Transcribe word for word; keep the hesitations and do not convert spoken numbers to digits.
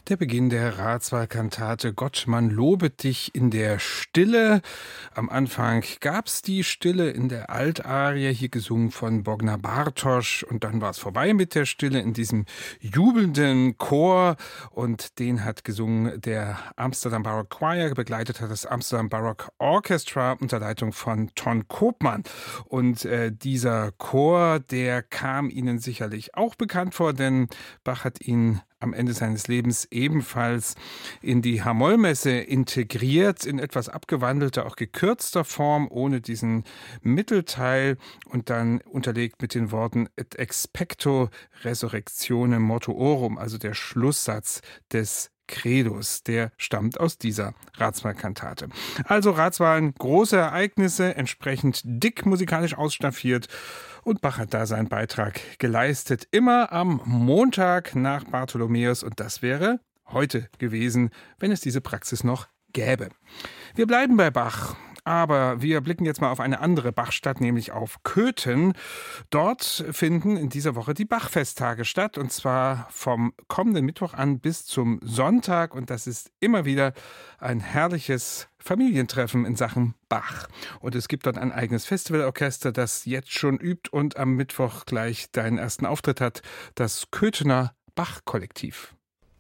Der Beginn der Ratswahlkantate Gott, man lobe dich in der Stille. Am Anfang gab's die Stille in der Altarie, hier gesungen von Bogna Bartosz. Und dann war es vorbei mit der Stille in diesem jubelnden Chor. Und den hat gesungen der Amsterdam Baroque Choir, begleitet hat das Amsterdam Baroque Orchestra unter Leitung von Ton Koopman. Und äh, dieser Chor, der kam Ihnen sicherlich auch bekannt vor, denn Bach hat ihn am Ende seines Lebens ebenfalls in die H-Moll-Messe integriert, in etwas abgewandelter, auch gekürzter Form, ohne diesen Mittelteil und dann unterlegt mit den Worten Et expecto resurrectionem mortuorum, also der Schlusssatz des Credos, der stammt aus dieser Ratswahlkantate. Also Ratswahlen, große Ereignisse, entsprechend dick musikalisch ausstaffiert. Und Bach hat da seinen Beitrag geleistet, immer am Montag nach Bartholomäus. Und das wäre heute gewesen, wenn es diese Praxis noch gäbe. Wir bleiben bei Bach. Aber wir blicken jetzt mal auf eine andere Bachstadt, nämlich auf Köthen. Dort finden in dieser Woche die Bachfesttage statt, und zwar vom kommenden Mittwoch an bis zum Sonntag. Und das ist immer wieder ein herrliches Familientreffen in Sachen Bach. Und es gibt dort ein eigenes Festivalorchester, das jetzt schon übt und am Mittwoch gleich deinen ersten Auftritt hat, das Köthener Bach-Kollektiv.